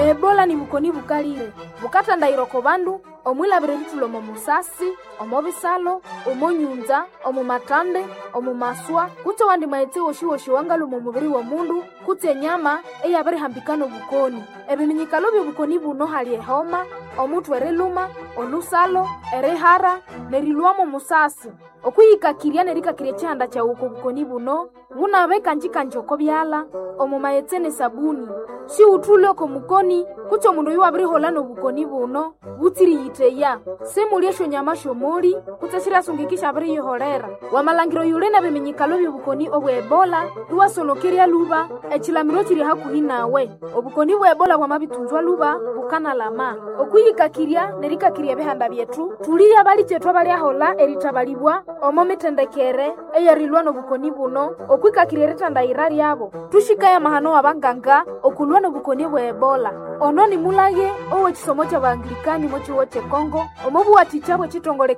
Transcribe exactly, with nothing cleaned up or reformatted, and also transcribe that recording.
Ebola ni bukoni bukalire bukatanda iroko bandu omwilabire litulo mu musasi omo bisalo omo nyunza omo matande omo maswa kuto wandi maite oshiwoshi wangalu mu mubiri wa mundu kute nyama eyabere hambikano bukoni ebiminyikalo byo bukoni buno hali homa omuntu ereluma olusalo erehara nerilwamo musasi okuyikakiria nerikakiria chanda cha uko bukoni buno bunabeka njika njoko byala omo maetene sabuni si utulo ko mukoni kuto mundu yuwabiri holano bukoni buno butiri yiteya semuliesho nyama shomori kutashira sungikisha abiri yoholera wamalangiro yule na biminyikalo by'obukoni obwe Ebola luwasonokeria luba echilamiro kiri hakuhi nawe obukoni bwe Ebola bwa mabitunzwa luba bukana lama okuyikakiria nerikakiria behanda byetu tuliya bali chetwa bali ahola eritabalibwa omo mitendekere eyarilwa no bukoni buno okwikakiria ritanda irari yabo tushikaya mahano abanganga okulwa no bukoni bwe Ebola ono ni mulage owe chisomo cha Anglikani mochi woche Kongo omobu watichabo chitongole